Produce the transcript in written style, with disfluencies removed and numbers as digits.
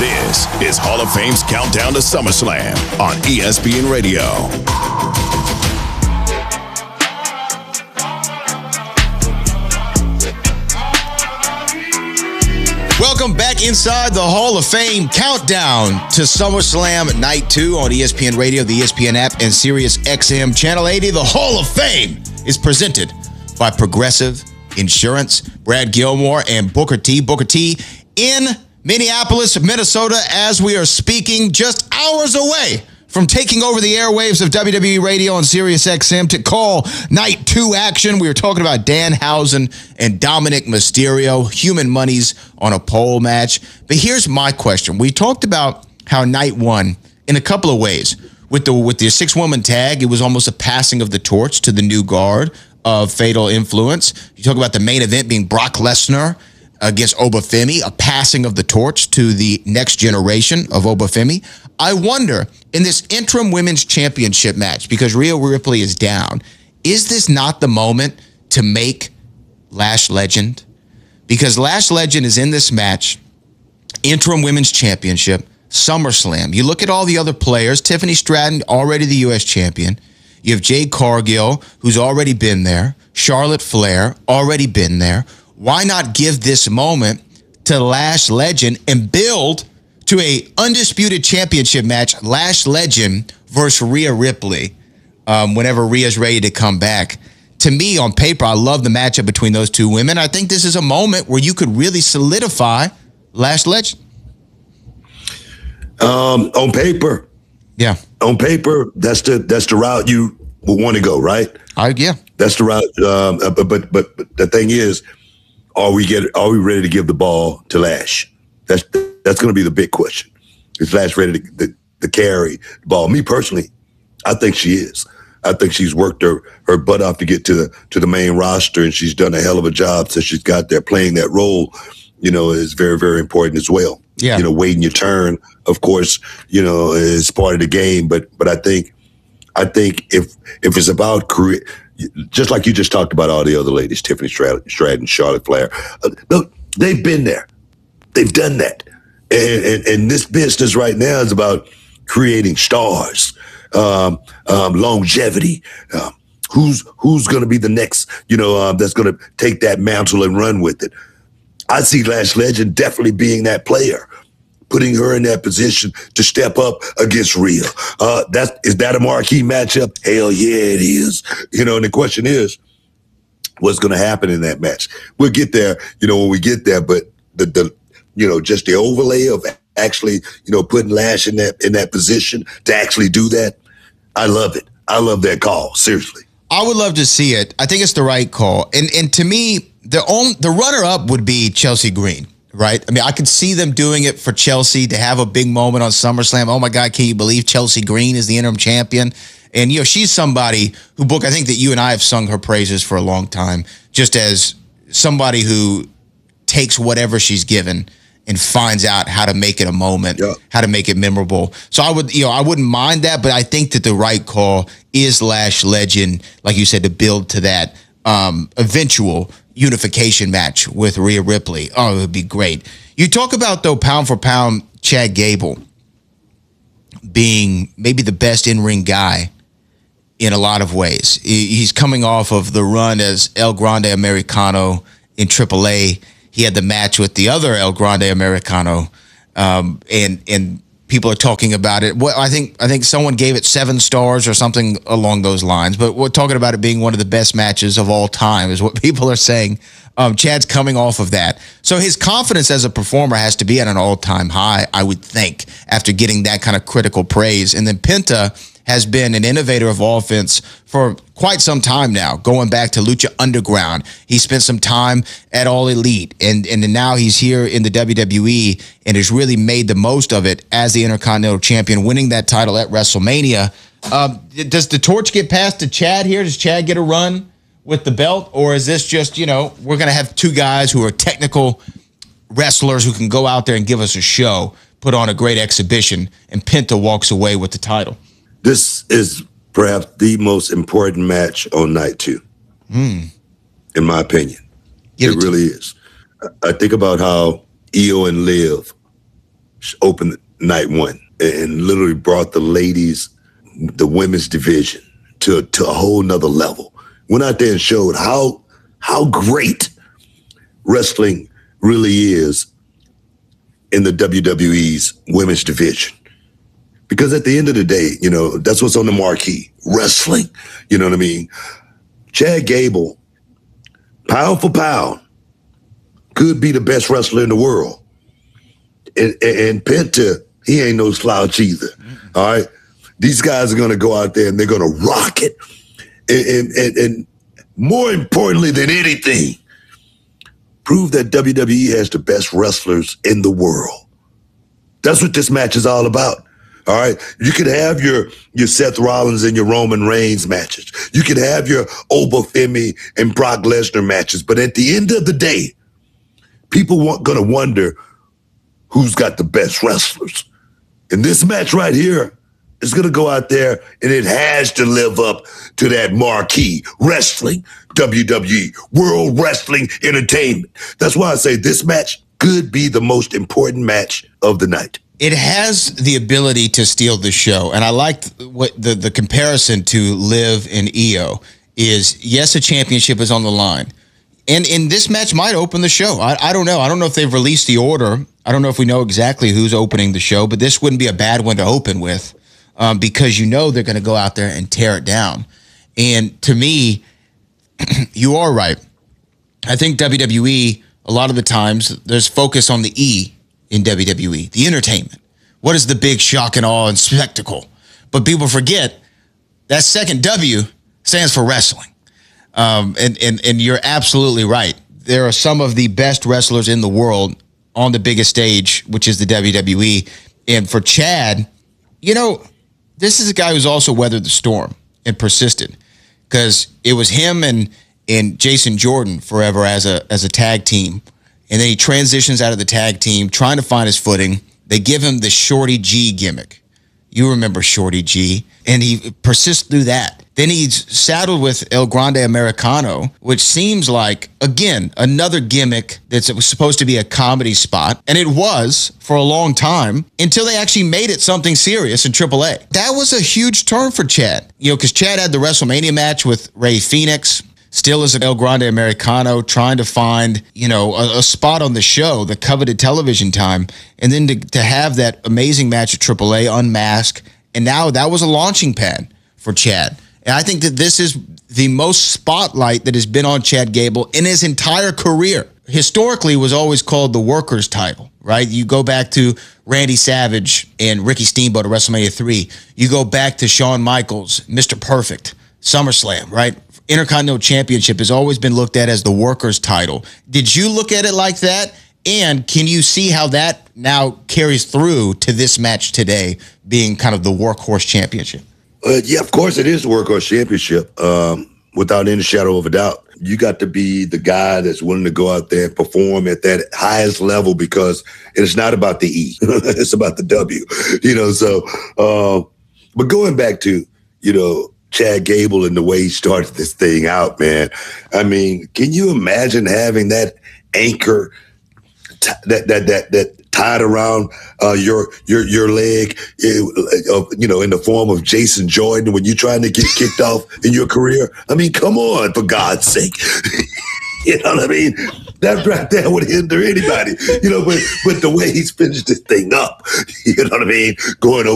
This is Hall of Fame's Countdown to SummerSlam on ESPN Radio. Welcome back inside the Hall of Fame Countdown to SummerSlam Night 2 on ESPN Radio, the ESPN app, and Sirius XM Channel 80. The Hall of Fame is presented by Progressive Insurance. Brad Gilmore and Booker T. Booker T in Minneapolis, Minnesota, as we are speaking, just hours away from taking over the airwaves of WWE Radio and Sirius XM to call Night 2 action. We were talking about Danhausen and Dominic Mysterio, human monies on a pole match. But here's my question. We talked about how Night 1 in a couple of ways. With the 6-woman tag, it was almost a passing of the torch to the new guard of Fatal Influence. You talk about the main event being Brock Lesnar against Obafemi, a passing of the torch to the next generation of Obafemi. I wonder, in this interim women's championship match, because Rhea Ripley is down, is this not the moment to make Lash Legend? Because Lash Legend is in this match, interim women's championship, SummerSlam. You look at all the other players, Tiffany Stratton, already the U.S. champion. You have Jade Cargill, who's already been there. Charlotte Flair, already been there. Why not give this moment to Lash Legend and build to a undisputed championship match, Lash Legend versus Rhea Ripley, whenever Rhea's ready to come back? To me, on paper, I love the matchup between those two women. I think this is a moment where you could really solidify Lash Legend. On paper. Yeah. On paper, that's the route you would want to go, right? Yeah. That's the route. But the thing is, are we ready to give the ball to Lash? That's going to be the big question. Is Lash ready to carry the ball? Me personally, I think she is. I think she's worked her butt off to get to the main roster, and she's done a hell of a job since she's got there. Playing that role, is very, very important as well. Yeah. Waiting your turn, of course, is part of the game. But I think if it's about career, just like you just talked about all the other ladies, Tiffany Stratton, Charlotte Flair, look, they've been there. They've done that. And this business right now is about creating stars, longevity. Who's going to be the next, that's going to take that mantle and run with it? I see Lash Legend definitely being that player, putting her in that position to step up against Rhea. Is that a marquee matchup? Hell yeah, it is. And the question is, what's going to happen in that match? We'll get there, when we get there. But just the overlay of actually, putting Lash in that position to actually do that, I love it. I love that call. Seriously, I would love to see it. I think it's the right call. And to me, the runner-up would be Chelsea Green. Right? I mean, I could see them doing it for Chelsea to have a big moment on SummerSlam. Oh, my God, can you believe Chelsea Green is the interim champion? And, she's somebody who, Book, I think that you and I have sung her praises for a long time, just as somebody who takes whatever she's given and finds out how to make it a moment, how to make it memorable. So I wouldn't mind that, but I think that the right call is Lash Legend, like you said, to build to that eventual unification match with Rhea Ripley. Oh, it would be great. You talk about, though, pound for pound, Chad Gable being maybe the best in-ring guy in a lot of ways. He's coming off of the run as El Grande Americano in AAA. He had the match with the other El Grande Americano, and people are talking about it. Well, I think someone gave it 7 stars or something along those lines. But we're talking about it being one of the best matches of all time is what people are saying. Chad's coming off of that. So his confidence as a performer has to be at an all-time high, I would think, after getting that kind of critical praise. And then Penta has been an innovator of offense for quite some time now, going back to Lucha Underground. He spent some time at All Elite, and now he's here in the WWE and has really made the most of it as the Intercontinental Champion, winning that title at WrestleMania. Does the torch get passed to Chad here? Does Chad get a run with the belt? Or is this just, we're going to have 2 guys who are technical wrestlers who can go out there and give us a show, put on a great exhibition, and Penta walks away with the title? This is perhaps the most important match on night 2, in my opinion. It really is. I think about how Io and Liv opened night one and literally brought the women's division to a whole nother level. Went out there and showed how great wrestling really is in the WWE's women's division. Because at the end of the day, that's what's on the marquee, wrestling. You know what I mean? Chad Gable, pound for pound, could be the best wrestler in the world. And Penta, he ain't no slouch either. All right? These guys are going to go out there and they're going to rock it. And more importantly than anything, prove that WWE has the best wrestlers in the world. That's what this match is all about. All right. You could have your Seth Rollins and your Roman Reigns matches. You could have your Obafemi and Brock Lesnar matches. But at the end of the day, people going to wonder who's got the best wrestlers. And this match right here is going to go out there and it has to live up to that marquee wrestling, WWE, World Wrestling Entertainment. That's why I say this match could be the most important match of the night. It has the ability to steal the show. And I liked what the comparison to Liv and Io is, yes, a championship is on the line. And this match might open the show. I don't know. I don't know if they've released the order. I don't know if we know exactly who's opening the show, but this wouldn't be a bad one to open with because they're going to go out there and tear it down. And to me, you are right. I think WWE, a lot of the times, there's focus on the E in WWE, the entertainment. What is the big shock and awe and spectacle? But people forget that second W stands for wrestling. And you're absolutely right. There are some of the best wrestlers in the world on the biggest stage, which is the WWE. And for Chad, this is a guy who's also weathered the storm and persisted because it was him and Jason Jordan forever as a tag team. And then he transitions out of the tag team, trying to find his footing. They give him the Shorty G gimmick. You remember Shorty G. And he persists through that. Then he's saddled with El Grande Americano, which seems like, again, another gimmick it was supposed to be a comedy spot. And it was for a long time until they actually made it something serious in AAA. That was a huge turn for Chad. Because Chad had the WrestleMania match with Rey Fenix. Still as an El Grande Americano, trying to find, a spot on the show, the coveted television time, and then to have that amazing match at AAA, Unmasked, and now that was a launching pad for Chad. And I think that this is the most spotlight that has been on Chad Gable in his entire career. Historically, it was always called the Workers title, right? You go back to Randy Savage and Ricky Steamboat at WrestleMania 3. You go back to Shawn Michaels, Mr. Perfect, SummerSlam, right? Intercontinental Championship has always been looked at as the Workers title. Did you look at it like that? And can you see how that now carries through to this match today being kind of the Workhorse Championship? Yeah, of course it is the Workhorse Championship, without any shadow of a doubt. You got to be the guy that's willing to go out there and perform at that highest level because it's not about the E. It's about the W. But going back to, Chad Gable and the way he started this thing out, man. I mean, can you imagine having that anchor that tied around your leg, in the form of Jason Jordan when you're trying to get kicked off in your career? I mean, come on, for God's sake. You know what I mean? That right there would hinder anybody, but the way he's finished this thing up, you know what I mean? Going over